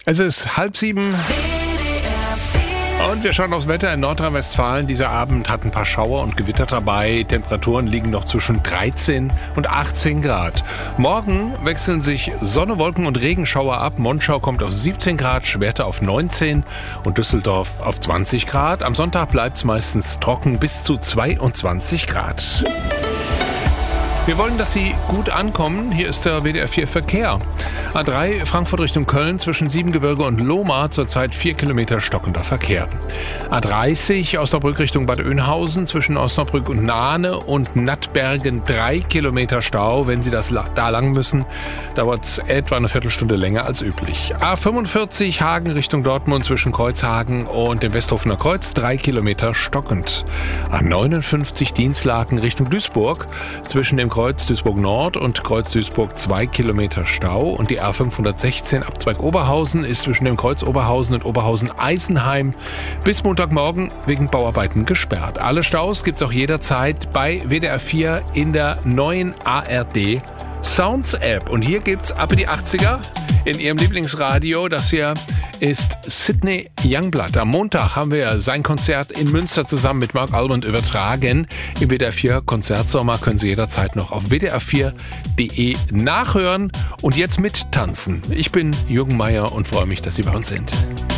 Es ist 6:30 und wir schauen aufs Wetter in Nordrhein-Westfalen. Dieser Abend hat ein paar Schauer und Gewitter dabei. Temperaturen liegen noch zwischen 13 und 18 Grad. Morgen wechseln sich Sonne, Wolken und Regenschauer ab. Monschau kommt auf 17 Grad, Schwerte auf 19 und Düsseldorf auf 20 Grad. Am Sonntag bleibt es meistens trocken bis zu 22 Grad. Wir wollen, dass Sie gut ankommen. Hier ist der WDR 4 Verkehr. A3 Frankfurt Richtung Köln zwischen Siebengebirge und Lohmar zurzeit 4 Kilometer stockender Verkehr. A30 Osnabrück Richtung Bad Oeynhausen zwischen Osnabrück und Nahne und Nattbergen 3 Kilometer Stau. Wenn Sie da lang müssen, dauert es etwa eine Viertelstunde länger als üblich. A45 Hagen Richtung Dortmund zwischen Kreuzhagen und dem Westhofener Kreuz 3 Kilometer stockend. A59 Dienstlaken Richtung Duisburg zwischen dem Kreuz Duisburg Nord und Kreuz Duisburg 2 Kilometer Stau und die A516 Abzweig Oberhausen ist zwischen dem Kreuz Oberhausen und Oberhausen-Eisenheim bis Montagmorgen wegen Bauarbeiten gesperrt. Alle Staus gibt's auch jederzeit bei WDR 4 in der neuen ARD Sounds App. Und hier gibt's ab in die 80er in Ihrem Lieblingsradio. Das hier ist Sidney Youngblood. Am Montag haben wir sein Konzert in Münster zusammen mit Mark Almond übertragen. Im WDR 4 Konzertsommer können Sie jederzeit noch auf wdr4.de nachhören und jetzt mittanzen. Ich bin Jürgen Meier und freue mich, dass Sie bei uns sind.